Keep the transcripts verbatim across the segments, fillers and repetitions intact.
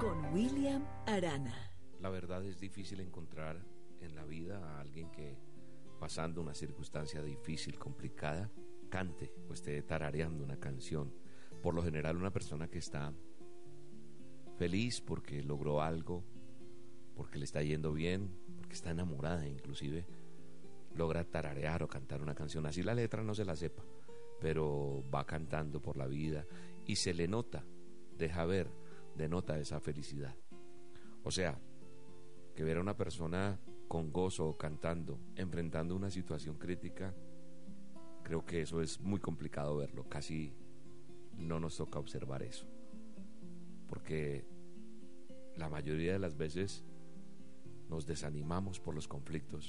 con William Arana. La verdad es difícil encontrar en la vida a alguien que, pasando una circunstancia difícil, complicada, cante o esté tarareando una canción. Por lo general, una persona que está feliz porque logró algo, porque le está yendo bien, porque está enamorada inclusive, logra tararear o cantar una canción. Así la letra no se la sepa, pero va cantando por la vida y se le nota, deja ver, denota esa felicidad. O sea, que ver a una persona con gozo cantando, enfrentando una situación crítica, creo que eso es muy complicado verlo. Casi no nos toca observar eso, porque la mayoría de las veces nos desanimamos por los conflictos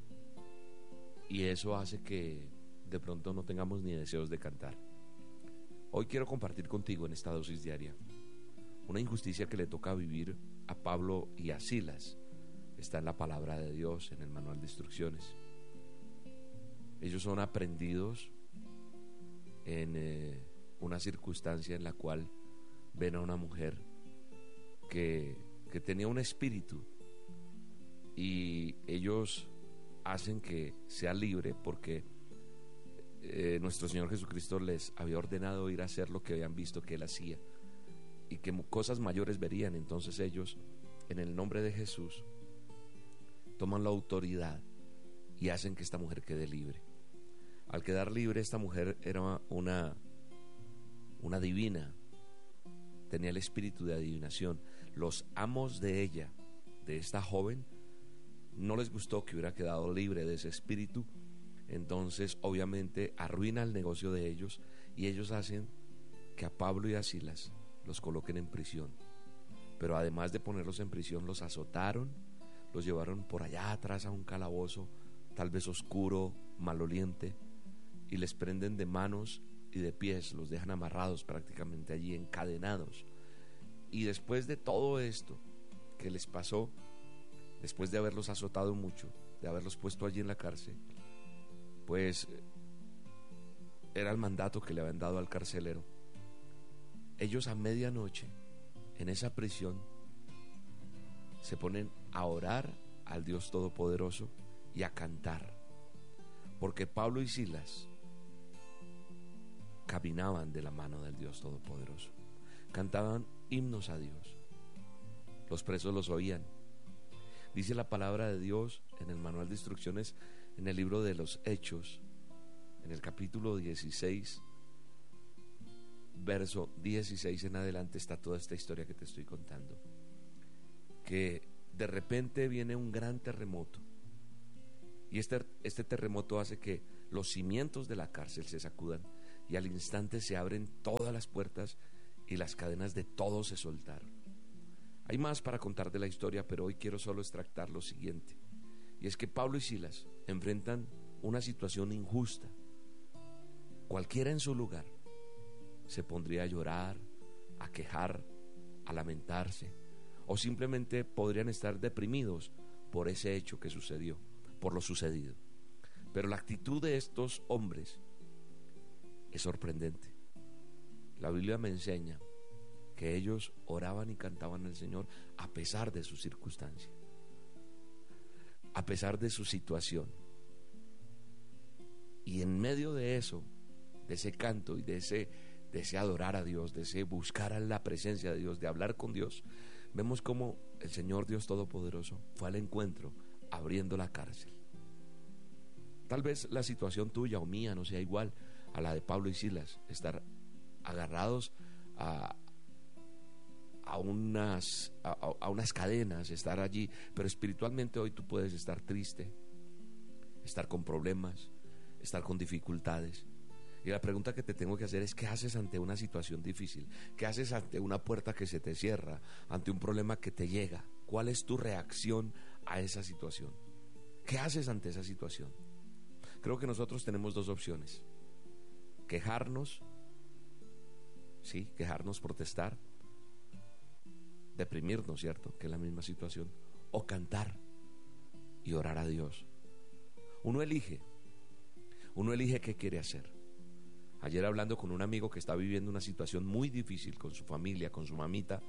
y eso hace que de pronto no tengamos ni deseos de cantar. Hoy quiero compartir contigo en esta dosis diaria una injusticia que le toca vivir a Pablo y a Silas. Está en la palabra de Dios, en el manual de instrucciones. Ellos son aprendidos en eh, una circunstancia en la cual ven a una mujer que, que tenía un espíritu y ellos hacen que sea libre porque eh, nuestro Señor Jesucristo les había ordenado ir a hacer lo que habían visto que Él hacía y que cosas mayores verían. Entonces ellos, en el nombre de Jesús, toman la autoridad y hacen que esta mujer quede libre. Al quedar libre, esta mujer era una, una divina, tenía el espíritu de adivinación. Los amos de ella, de esta joven, no les gustó que hubiera quedado libre de ese espíritu. Entonces obviamente arruina el negocio de ellos y ellos hacen que a Pablo y a Silas los coloquen en prisión. Pero además de ponerlos en prisión, los azotaron, los llevaron por allá atrás a un calabozo, tal vez oscuro, maloliente, y les prenden de manos y de pies, los dejan amarrados prácticamente allí, encadenados. Y después de todo esto que les pasó, después de haberlos azotado mucho, de haberlos puesto allí en la cárcel, pues era el mandato que le habían dado al carcelero. Ellos a medianoche, en esa prisión, se ponen a orar al Dios Todopoderoso y a cantar, porque Pablo y Silas caminaban de la mano del Dios Todopoderoso, cantaban himnos a Dios, los presos los oían. Dice la palabra de Dios en el manual de instrucciones, en el libro de los Hechos, en el capítulo dieciséis, verso dieciséis en adelante, está toda esta historia que te estoy contando, que de repente viene un gran terremoto y este, este terremoto hace que los cimientos de la cárcel se sacudan y al instante se abren todas las puertas y las cadenas de todos se soltaron. Hay más para contar de la historia, pero hoy quiero solo extractar lo siguiente, y es que Pablo y Silas enfrentan una situación injusta. Cualquiera en su lugar se pondría a llorar, a quejar, a lamentarse, o simplemente podrían estar deprimidos por ese hecho que sucedió, por lo sucedido. Pero la actitud de estos hombres es sorprendente. La Biblia me enseña que ellos oraban y cantaban al Señor a pesar de su circunstancia, a pesar de su situación. Y en medio de eso, de ese canto y de ese, de ese adorar a Dios, de ese buscar a la presencia de Dios, de hablar con Dios, vemos cómo el Señor Dios Todopoderoso fue al encuentro, abriendo la cárcel. Tal vez la situación tuya o mía no sea igual a la de Pablo y Silas, estar agarrados a, a, unas, a, a unas cadenas, estar allí, pero espiritualmente hoy tú puedes estar triste, estar con problemas, estar con dificultades. Y la pregunta que te tengo que hacer es: ¿qué haces ante una situación difícil? ¿Qué haces ante una puerta que se te cierra? ¿Ante un problema que te llega? ¿Cuál es tu reacción a esa situación? ¿Qué haces ante esa situación? Creo que nosotros tenemos dos opciones: quejarnos, sí, quejarnos, protestar, deprimirnos, ¿cierto?, que es la misma situación, o cantar y orar a Dios. Uno elige, uno elige qué quiere hacer. Ayer, hablando con un amigo que está viviendo una situación muy difícil con su familia, con su mamita,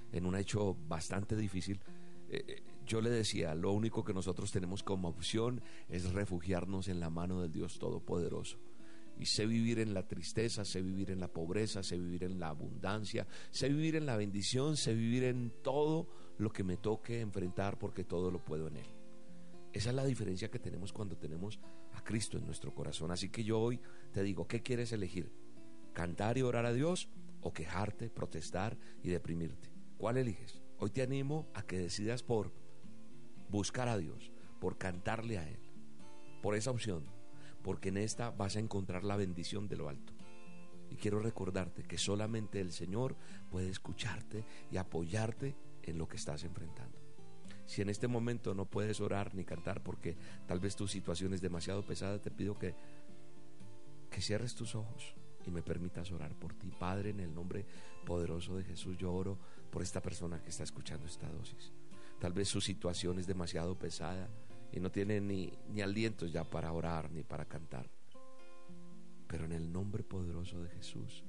en un hecho bastante difícil, eh, yo le decía, lo único que nosotros tenemos como opción es refugiarnos en la mano del Dios Todopoderoso. Y sé vivir en la tristeza, sé vivir en la pobreza, sé vivir en la abundancia, sé vivir en la bendición, sé vivir en todo lo que me toque enfrentar, porque todo lo puedo en Él. Esa es la diferencia que tenemos cuando tenemos a Cristo en nuestro corazón. Así que yo hoy te digo, ¿qué quieres elegir? ¿Cantar y orar a Dios o quejarte, protestar y deprimirte? ¿Cuál eliges? Hoy te animo a que decidas por buscar a Dios, por cantarle a Él, por esa opción, porque en esta vas a encontrar la bendición de lo alto. Y quiero recordarte que solamente el Señor puede escucharte y apoyarte en lo que estás enfrentando. Si en este momento no puedes orar ni cantar porque tal vez tu situación es demasiado pesada, te pido que, que cierres tus ojos y me permitas orar por ti. Padre, en el nombre poderoso de Jesús, yo oro por esta persona que está escuchando esta dosis. Tal vez su situación es demasiado pesada y no tiene ni, ni alientos ya para orar ni para cantar. Pero en el nombre poderoso de Jesús,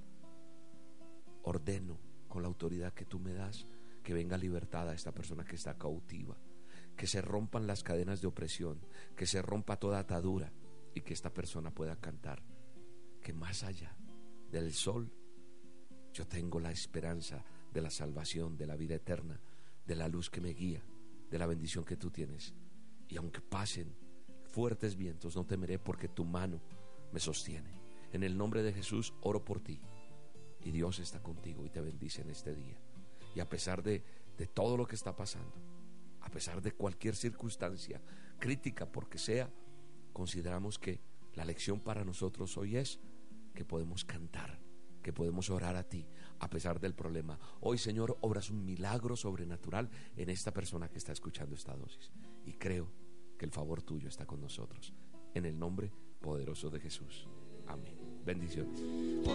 ordeno con la autoridad que tú me das que venga libertad a esta persona que está cautiva, que se rompan las cadenas de opresión, que se rompa toda atadura y que esta persona pueda cantar que más allá del sol yo tengo la esperanza de la salvación, de la vida eterna, de la luz que me guía, de la bendición que tú tienes. Y aunque pasen fuertes vientos, no temeré, porque tu mano me sostiene. En el nombre de Jesús oro por ti, y Dios está contigo y te bendice en este día. Y a pesar de, de todo lo que está pasando, a pesar de cualquier circunstancia crítica, porque sea, consideramos que la lección para nosotros hoy es que podemos cantar, que podemos orar a ti a pesar del problema. Hoy, Señor, obras un milagro sobrenatural en esta persona que está escuchando esta dosis, y creo que el favor tuyo está con nosotros. En el nombre poderoso de Jesús. Amén. Bendiciones.